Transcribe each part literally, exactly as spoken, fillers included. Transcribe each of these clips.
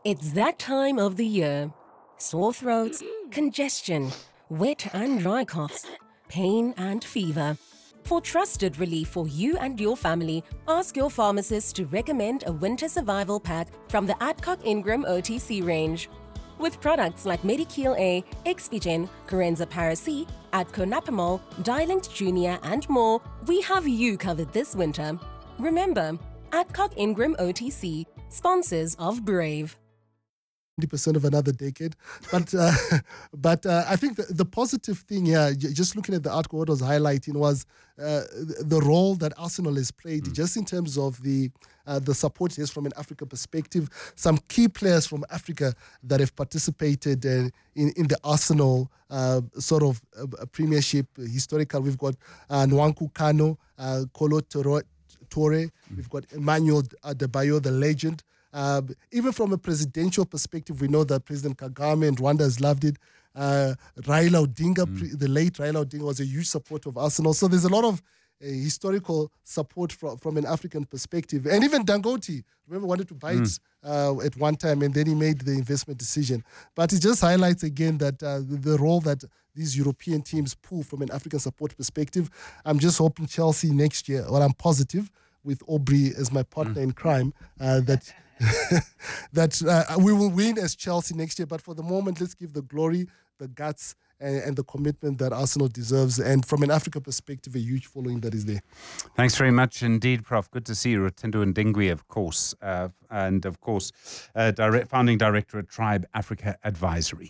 It's that time of the year. Sore throats, congestion, wet and dry coughs, pain and fever. For trusted relief for you and your family, ask your pharmacist to recommend a winter survival pack from the Adcock Ingram O T C range. With products like Medikeel A, Expigen, Corenza Paracy, Adco Napamol, Dialint Junior and more, we have you covered this winter. Remember, Adcock Ingram O T C, sponsors of Brave. twenty percent of another decade. But uh, but uh, I think the, the positive thing here, j- just looking at the article, what was highlighting was uh, the role that Arsenal has played, mm. just in terms of the uh, the support it has from an Africa perspective. Some key players from Africa that have participated uh, in, in the Arsenal uh, sort of uh, premiership, uh, historical. We've got uh, Nwankwo Kanu, uh, Kolo Toro, Torre, mm. we've got Emmanuel Adebayo, the legend. Uh, even from a presidential perspective, we know that President Kagame and Rwanda has loved it. Uh, Raila Odinga, mm. pre- the late Raila Odinga, was a huge supporter of Arsenal. So there's a lot of uh, historical support from, from an African perspective. And even Dangote, remember, wanted to buy mm. it uh, at one time, and then he made the investment decision. But it just highlights again that uh, the, the role that these European teams pull from an African support perspective. I'm just hoping Chelsea next year, well, I'm positive, with Aubrey as my partner mm. in crime, uh, that... that uh, we will win as Chelsea next year. But for the moment, let's give the glory, the guts, and, and the commitment that Arsenal deserves. And from an Africa perspective, a huge following that is there. Thanks very much indeed, Professor Good to see you. Rotendo Ndingwi, of course, uh, and of course, uh, direct, founding director at Tribe Africa Advisory.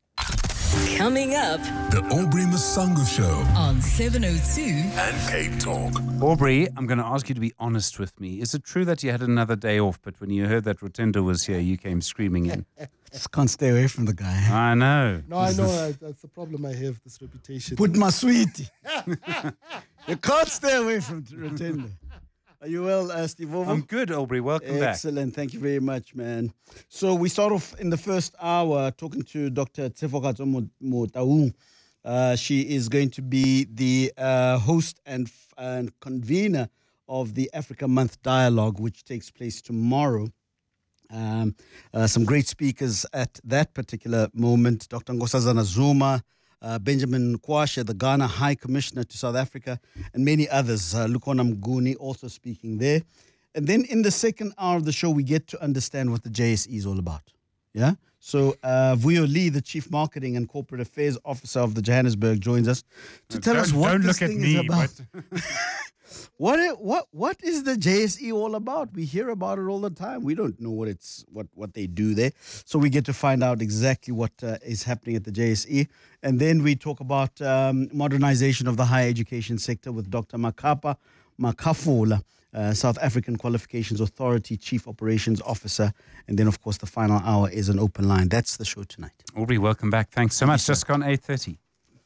Coming up, the Aubrey Masango Show on seven oh two and Cape Talk. Aubrey, I'm going to ask you to be honest with me. Is it true that you had another day off, but when you heard that Rotendo was here, you came screaming in? Just can't stay away from the guy. I know. No, I know. I, that's the problem I have, this reputation. Put my sweetie. You can't stay away from Rotendo. Are you well, uh, Steve Ovo? I'm good, Aubrey. Welcome back. Excellent. Thank you very much, man. So we start off in the first hour talking to Doctor Tshefogatso Motaung. Uh, she is going to be the uh, host and, and convener of the Africa Month Dialogue, which takes place tomorrow. Um, uh, some great speakers at that particular moment. Doctor Nkosazana Zuma, Uh, Benjamin Kwashe, the Ghana High Commissioner to South Africa, and many others. Uh, Lukhona Mnguni also speaking there. And then in the second hour of the show, we get to understand what the J S E is all about. Yeah? So uh, Vuyo Lee, the Chief Marketing and Corporate Affairs Officer of the Johannesburg, joins us to tell don't, us what don't this look thing at me, is about. But What i- what what is the J S E all about? We hear about it all the time. We don't know what it's what, what they do there. So we get to find out exactly what uh, is happening at the J S E. And then we talk about um, modernization of the higher education sector with Doctor Makapa Makafula, uh, South African Qualifications Authority Chief Operations Officer. And then, of course, the final hour is an open line. That's the show tonight. Aubrey, welcome back. Thanks so much. Just gone eight thirty.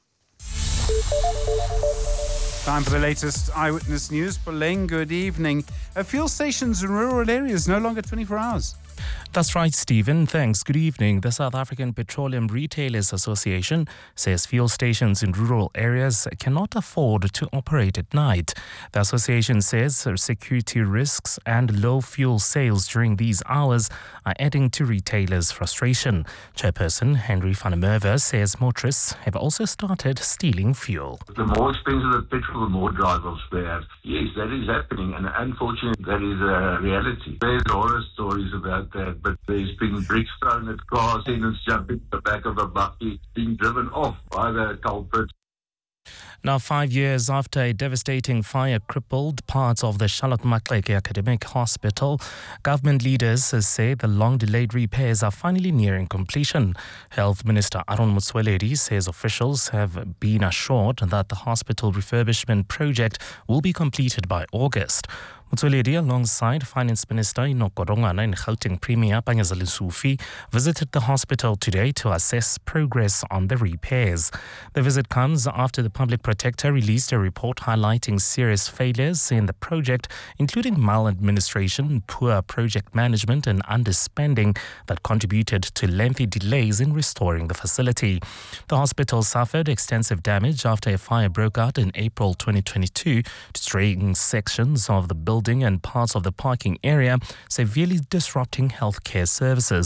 Time for the latest Eyewitness News. Boleng, good evening. Uh, fuel stations in rural areas no longer twenty-four hours. That's right, Stephen. Thanks. Good evening. The South African Petroleum Retailers Association says fuel stations in rural areas cannot afford to operate at night. The association says security risks and low fuel sales during these hours are adding to retailers' frustration. Chairperson Henry van der Merwe says motorists have also started stealing fuel. The more expensive the petrol, the more drivers they have. Yes, that is happening, and unfortunately, that is a reality. There's horror stories about that, but there's been bricks thrown at cars, tenants jumping in the back of a bucky, being driven off by the culprits. Now, five years after a devastating fire crippled parts of the Charlotte Maxeke Academic Hospital, government leaders say the long-delayed repairs are finally nearing completion. Health Minister Aaron Motsoaledi says officials have been assured that the hospital refurbishment project will be completed by August. Motsoaledi, alongside Finance Minister Enoch Godongwana and Gauteng Premier Panyaza Lesufi, visited the hospital today to assess progress on the repairs. The visit comes after the Public Protector released a report highlighting serious failures in the project, including maladministration, poor project management and underspending that contributed to lengthy delays in restoring the facility. The hospital suffered extensive damage after a fire broke out in April twenty twenty-two, destroying sections of the building and parts of the parking area, severely disrupting healthcare services.